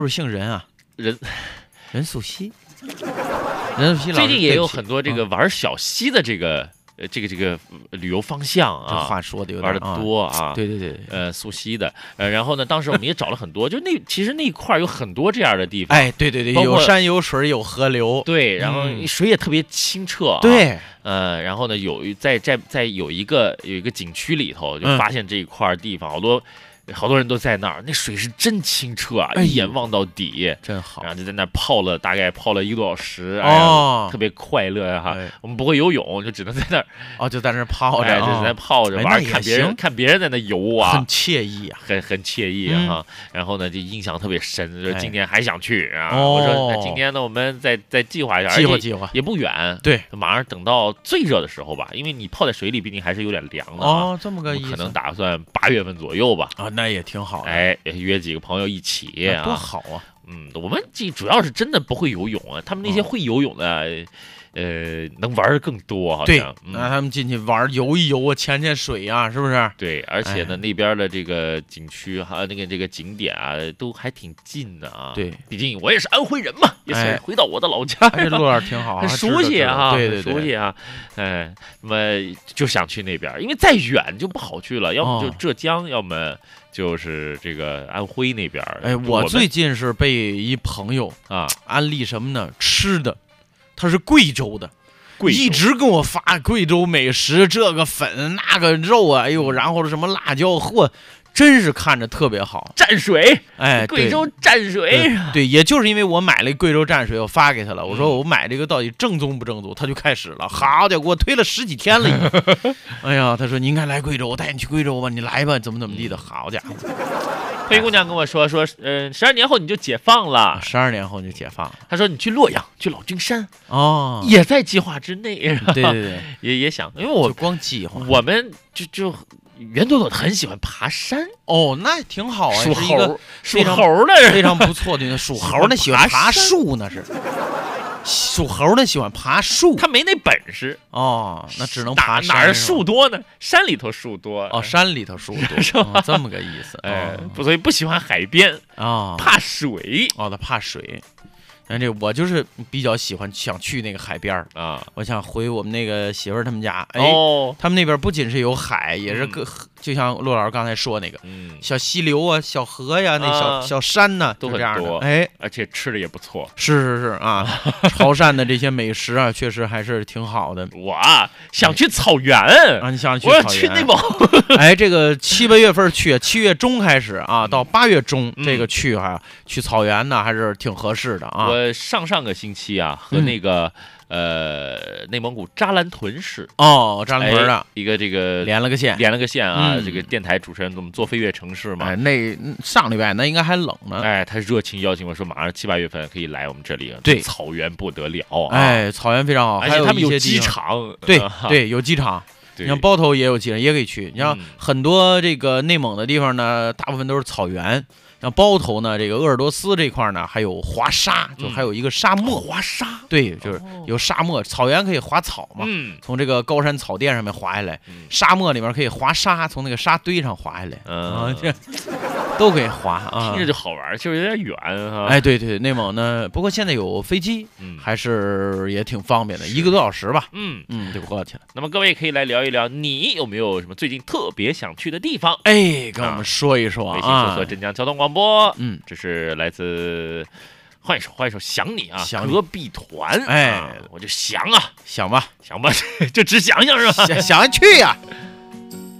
不是姓任啊？ 任素汐，任素汐老师最近也有很多这个玩小溪的这个旅游方向啊， 这话说的有点玩的多啊。 对对对， 溯溪的，然后呢，当时我们也找了很多，就其实那一块有很多这样的地方。 哎，对对对，有山有水有河流， 对，然后水也特别清澈。 对， 然后呢，在有一个景区里头，就发现这一块地方好多人都在那儿，那水是真清澈啊，一眼望到底， 真好。 然后就在那儿大概泡了1个多小时，特别快乐哈。我们不会游泳，就只能在那儿就在那儿泡着， 就在那泡着玩，看别人在那游啊， 很惬意啊， 很惬意哈。然后呢，就印象特别深，说今年还想去啊。我说那今年呢，我们再计划一下， 计划也不远， 对， 马上等到最热的时候吧，因为你泡在水里，毕竟还是有点凉的这么个意思， 可能打算8月份左右吧。 那也挺好的。 约几个朋友一起啊， 多好啊！ 我们主要是真的不会游泳啊，他们那些会游泳的，能玩的更多，好像。 对，那他们进去玩游一游啊，潜水啊，是不是？ 对，而且呢，那边的这个景区还有这个景点啊，都还挺近的啊。 对， 毕竟我也是安徽人嘛，也是回到我的老家。 这路儿挺好， 很熟悉啊， 对， 熟悉啊。那么就想去那边，因为再远就不好去了，要么就浙江，要么就是这个安徽那边。 我最近是被一朋友安利什么呢？吃的，他是贵州的，一直跟我发贵州美食，这个粉那个肉啊，然后什么辣椒，真是看着特别好。 蘸水， 贵州蘸水， 对，也就是因为我买了贵州蘸水，我发给他了，我说我买这个到底正宗不正宗，他就开始了，好家伙，给我推了10几天了已经。哎呀，他说你应该来贵州，我带你去贵州吧，你来吧，怎么地的，好家伙。 灰姑娘跟我说，12年后你就解放了 ，12年后就解放了。 她说你去洛阳，去老君山，也在计划之内。 对， 也想，因为我光计划， 我们就袁朵朵很喜欢爬山那挺好啊， 属猴的非常不错的，属猴的喜欢爬树那是。属猴的喜欢爬树， 他没那本事那只能爬山。 哪儿树多呢？山里头树多山里头树多，这么个意思。 所以不喜欢海边怕水他怕水。但我就是比较想去那个海边我想回我们那个媳妇儿他们家。他们那边不仅是有海，也是就像骆老师刚才说那个，小溪流啊、小河呀、那小山呢， 都很多。而且吃的也不错。 是啊，潮汕的这些美食啊，确实还是挺好的。 我想去草原你想去？ 我要去内蒙。 这个7、8月份去，7月中开始到8月中这个去去草原呢，还是挺合适的啊。 我上个星期和那个内蒙古扎兰屯市扎兰屯的一个这个连了个线啊。这个电台主持人我们坐飞跃城市嘛。 那上礼拜那应该还冷呢。 他热情邀请我说，马上7、8月份可以来我们这里。 对， 草原不得了草原非常好， 而且他们有机场。 对，有机场。你像包头也有机场，也可以去。你像很多这个内蒙的地方呢，大部分都是草原。像包头呢，这个鄂尔多斯这块呢，还有滑沙，就还有一个沙漠。 滑沙， 对，就是有沙漠，草原可以滑草嘛，从这个高山草甸上面滑下来，沙漠里面可以滑沙，从那个沙堆上滑下来，这都可以滑听着就好玩，就是有点远对，内蒙呢，不过现在有飞机，还是也挺方便的，1个多小时吧，就过去了。 那么各位可以来聊一聊，你有没有什么最近特别想去的地方？ 跟我们说一说。 微信搜索镇江交通广播，这是来自换一首想你隔壁团。我就想吧， 就只想是吧？ 想去呀。